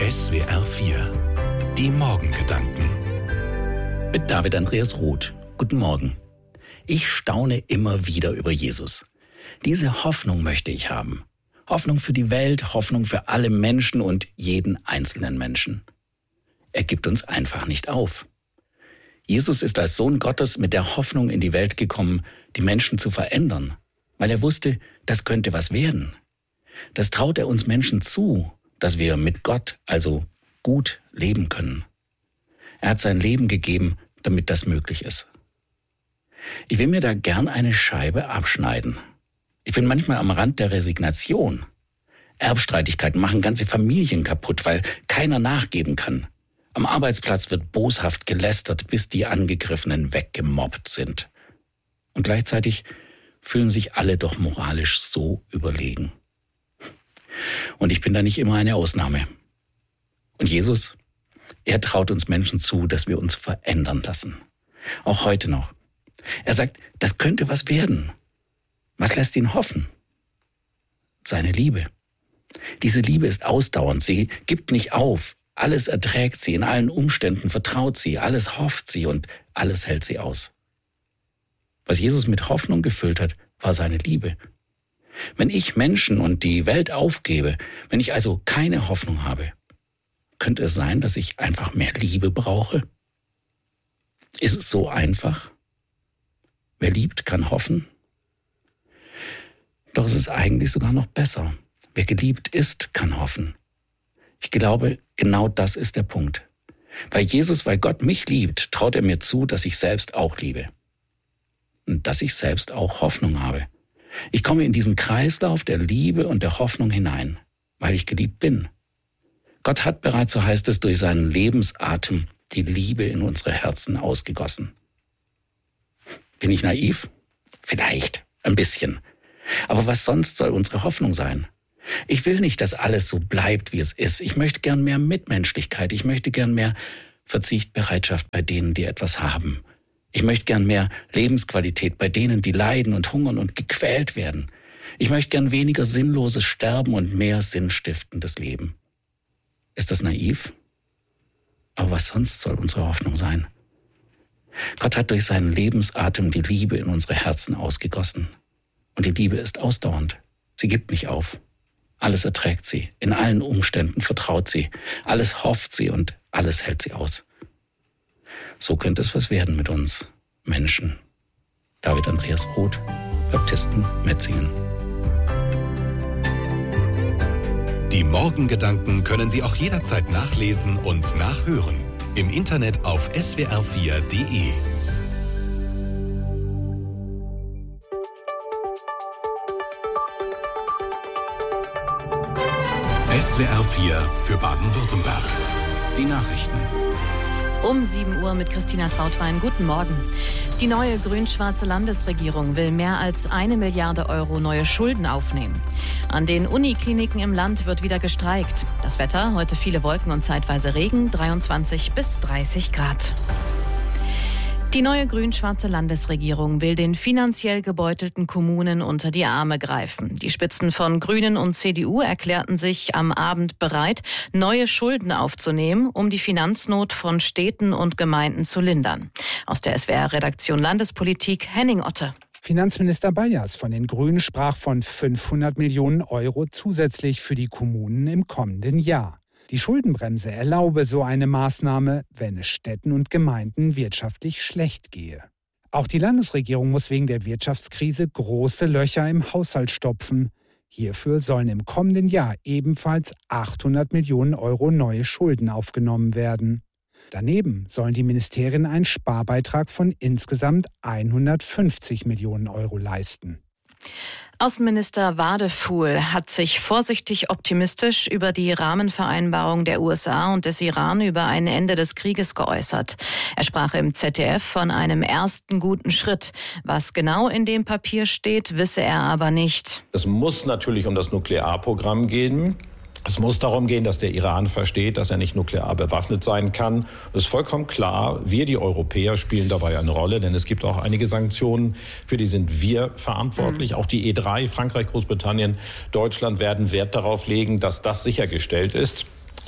SWR 4, die Morgengedanken. Mit David Andreas Roth. Guten Morgen. Ich staune immer wieder über Jesus. Diese Hoffnung möchte ich haben. Hoffnung für die Welt, Hoffnung für alle Menschen und jeden einzelnen Menschen. Er gibt uns einfach nicht auf. Jesus ist als Sohn Gottes mit der Hoffnung in die Welt gekommen, die Menschen zu verändern, weil er wusste, das könnte was werden. Das traut er uns Menschen zu, dass wir mit Gott also gut leben können. Er hat sein Leben gegeben, damit das möglich ist. Ich will mir da gern eine Scheibe abschneiden. Ich bin manchmal am Rand der Resignation. Erbstreitigkeiten machen ganze Familien kaputt, weil keiner nachgeben kann. Am Arbeitsplatz wird boshaft gelästert, bis die Angegriffenen weggemobbt sind. Und gleichzeitig fühlen sich alle doch moralisch so überlegen. Und ich bin da nicht immer eine Ausnahme. Und Jesus, er traut uns Menschen zu, dass wir uns verändern lassen. Auch heute noch. Er sagt, das könnte was werden. Was lässt ihn hoffen? Seine Liebe. Diese Liebe ist ausdauernd. Sie gibt nicht auf. Alles erträgt sie. In allen Umständen vertraut sie. Alles hofft sie und alles hält sie aus. Was Jesus mit Hoffnung gefüllt hat, war seine Liebe. Wenn ich Menschen und die Welt aufgebe, wenn ich also keine Hoffnung habe, könnte es sein, dass ich einfach mehr Liebe brauche? Ist es so einfach? Wer liebt, kann hoffen. Doch es ist eigentlich sogar noch besser. Wer geliebt ist, kann hoffen. Ich glaube, genau das ist der Punkt. Weil Gott mich liebt, traut er mir zu, dass ich selbst auch liebe. Und dass ich selbst auch Hoffnung habe. Ich komme in diesen Kreislauf der Liebe und der Hoffnung hinein, weil ich geliebt bin. Gott hat bereits, so heißt es, durch seinen Lebensatem die Liebe in unsere Herzen ausgegossen. Bin ich naiv? Vielleicht, ein bisschen. Aber was sonst soll unsere Hoffnung sein? Ich will nicht, dass alles so bleibt, wie es ist. Ich möchte gern mehr Mitmenschlichkeit. Ich möchte gern mehr Verzichtbereitschaft bei denen, die etwas haben. Ich möchte gern mehr Lebensqualität bei denen, die leiden und hungern und gequält werden. Ich möchte gern weniger sinnloses Sterben und mehr sinnstiftendes Leben. Ist das naiv? Aber was sonst soll unsere Hoffnung sein? Gott hat durch seinen Lebensatem die Liebe in unsere Herzen ausgegossen. Und die Liebe ist ausdauernd. Sie gibt nicht auf. Alles erträgt sie. In allen Umständen vertraut sie. Alles hofft sie und alles hält sie aus. So könnte es was werden mit uns Menschen. David Andreas Roth, Baptisten, Metzingen. Die Morgengedanken können Sie auch jederzeit nachlesen und nachhören. Im Internet auf swr4.de. SWR 4 für Baden-Württemberg. Die Nachrichten. Um 7 Uhr mit Christina Trautwein. Guten Morgen. Die neue grün-schwarze Landesregierung will mehr als 1 Milliarde Euro neue Schulden aufnehmen. An den Unikliniken im Land wird wieder gestreikt. Das Wetter, heute viele Wolken und zeitweise Regen, 23 bis 30 Grad. Die neue grün-schwarze Landesregierung will den finanziell gebeutelten Kommunen unter die Arme greifen. Die Spitzen von Grünen und CDU erklärten sich am Abend bereit, neue Schulden aufzunehmen, um die Finanznot von Städten und Gemeinden zu lindern. Aus der SWR-Redaktion Landespolitik Henning Otte. Finanzminister Bayers von den Grünen sprach von 500 Millionen Euro zusätzlich für die Kommunen im kommenden Jahr. Die Schuldenbremse erlaube so eine Maßnahme, wenn es Städten und Gemeinden wirtschaftlich schlecht gehe. Auch die Landesregierung muss wegen der Wirtschaftskrise große Löcher im Haushalt stopfen. Hierfür sollen im kommenden Jahr ebenfalls 800 Millionen Euro neue Schulden aufgenommen werden. Daneben sollen die Ministerien einen Sparbeitrag von insgesamt 150 Millionen Euro leisten. Außenminister Wadefuhl hat sich vorsichtig optimistisch über die Rahmenvereinbarung der USA und des Iran über ein Ende des Krieges geäußert. Er sprach im ZDF von einem ersten guten Schritt. Was genau in dem Papier steht, wisse er aber nicht. Es muss natürlich um das Nuklearprogramm gehen. Es muss darum gehen, dass der Iran versteht, dass er nicht nuklear bewaffnet sein kann. Es ist vollkommen klar, wir, die Europäer, spielen dabei eine Rolle, denn es gibt auch einige Sanktionen, für die sind wir verantwortlich. Auch die E3, Frankreich, Großbritannien, Deutschland werden Wert darauf legen, dass das sichergestellt ist.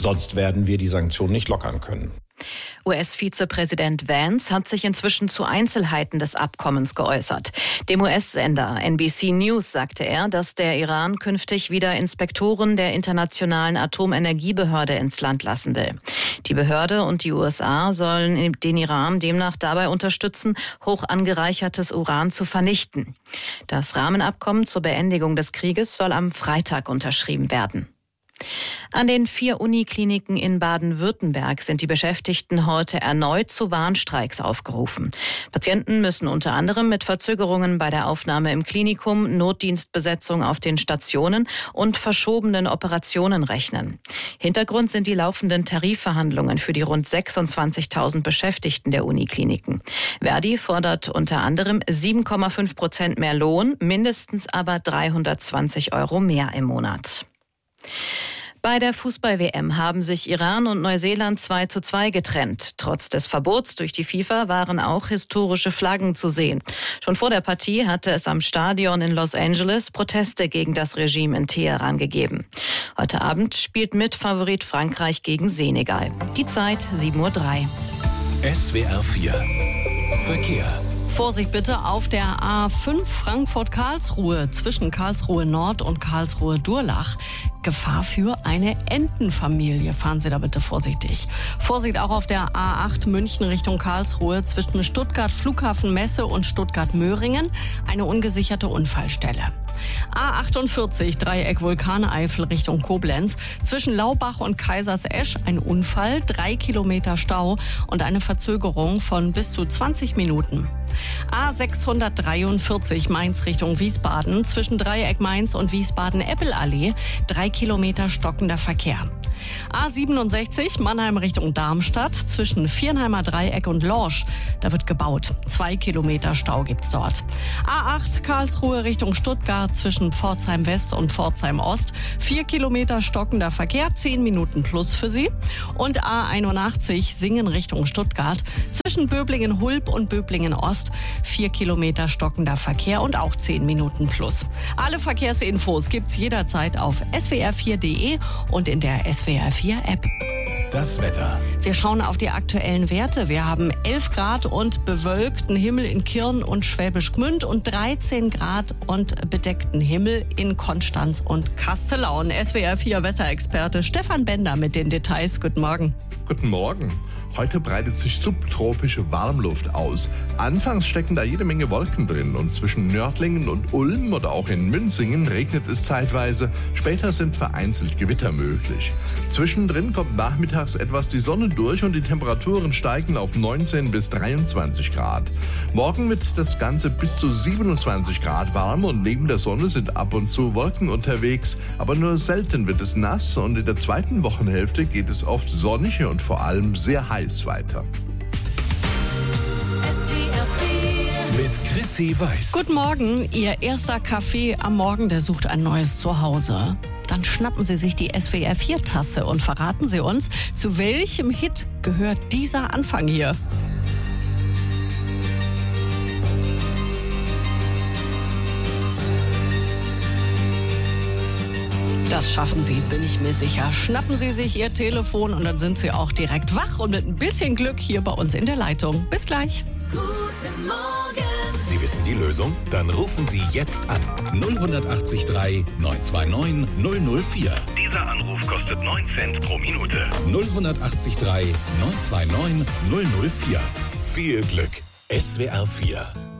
Sonst werden wir die Sanktionen nicht lockern können. US-Vizepräsident Vance hat sich inzwischen zu Einzelheiten des Abkommens geäußert. Dem US-Sender NBC News sagte er, dass der Iran künftig wieder Inspektoren der Internationalen Atomenergiebehörde ins Land lassen will. Die Behörde und die USA sollen den Iran demnach dabei unterstützen, hoch angereichertes Uran zu vernichten. Das Rahmenabkommen zur Beendigung des Krieges soll am Freitag unterschrieben werden. An den 4 Unikliniken in Baden-Württemberg sind die Beschäftigten heute erneut zu Warnstreiks aufgerufen. Patienten müssen unter anderem mit Verzögerungen bei der Aufnahme im Klinikum, Notdienstbesetzung auf den Stationen und verschobenen Operationen rechnen. Hintergrund sind die laufenden Tarifverhandlungen für die rund 26.000 Beschäftigten der Unikliniken. Verdi fordert unter anderem 7,5% mehr Lohn, mindestens aber 320 € mehr im Monat. Bei der Fußball-WM haben sich Iran und Neuseeland 2:2 getrennt. Trotz des Verbots durch die FIFA waren auch historische Flaggen zu sehen. Schon vor der Partie hatte es am Stadion in Los Angeles Proteste gegen das Regime in Teheran gegeben. Heute Abend spielt Mitfavorit Frankreich gegen Senegal. Die Zeit 7:03 Uhr. SWR 4 Verkehr. Vorsicht bitte auf der A5 Frankfurt-Karlsruhe zwischen Karlsruhe Nord und Karlsruhe Durlach. Gefahr für eine Entenfamilie. Fahren Sie da bitte vorsichtig. Vorsicht auch auf der A8 München Richtung Karlsruhe zwischen Stuttgart Flughafen Messe und Stuttgart Möhringen. Eine ungesicherte Unfallstelle. A48 Dreieck Vulkaneifel Richtung Koblenz. Zwischen Laubach und Kaisersesch ein Unfall, 3 Kilometer Stau und eine Verzögerung von bis zu 20 Minuten. A643 Mainz Richtung Wiesbaden. Zwischen Dreieck Mainz und Wiesbaden-Eppelallee 3 Kilometer stockender Verkehr. A67 Mannheim Richtung Darmstadt zwischen Viernheimer Dreieck und Lorsch. Da wird gebaut. 2 Kilometer Stau gibt's dort. A8 Karlsruhe Richtung Stuttgart zwischen Pforzheim West und Pforzheim Ost. 4 Kilometer stockender Verkehr, 10 Minuten plus für Sie. Und A81 Singen Richtung Stuttgart zwischen Böblingen-Hulb und Böblingen-Ost. 4 Kilometer stockender Verkehr und auch 10 Minuten plus. Alle Verkehrsinfos gibt's jederzeit auf swr4.de und in der SWR4-App. Das Wetter. Wir schauen auf die aktuellen Werte. Wir haben 11 Grad und bewölkten Himmel in Kirn und Schwäbisch Gmünd und 13 Grad und bedeckten Himmel in Konstanz und Kastellaun. SWR4 Wetterexperte Stefan Bender mit den Details. Guten Morgen. Guten Morgen. Heute breitet sich subtropische Warmluft aus. Anfangs stecken da jede Menge Wolken drin und zwischen Nördlingen und Ulm oder auch in Münzingen regnet es zeitweise. Später sind vereinzelt Gewitter möglich. Zwischendrin kommt nachmittags etwas die Sonne durch und die Temperaturen steigen auf 19 bis 23 Grad. Morgen wird das Ganze bis zu 27 Grad warm und neben der Sonne sind ab und zu Wolken unterwegs. Aber nur selten wird es nass und in der zweiten Wochenhälfte geht es oft sonnig und vor allem sehr heiß weiter. Mit Chrissy Weiß. Guten Morgen. Ihr erster Kaffee am Morgen, der sucht ein neues Zuhause. Dann schnappen Sie sich die SWR4-Tasse und verraten Sie uns, zu welchem Hit gehört dieser Anfang hier. Das schaffen Sie, bin ich mir sicher. Schnappen Sie sich Ihr Telefon und dann sind Sie auch direkt wach und mit ein bisschen Glück hier bei uns in der Leitung. Bis gleich. Guten Morgen. Sie wissen die Lösung? Dann rufen Sie jetzt an. 0183 929 004. Dieser Anruf kostet 9 Cent pro Minute. 0183 929 004. Viel Glück. SWR 4.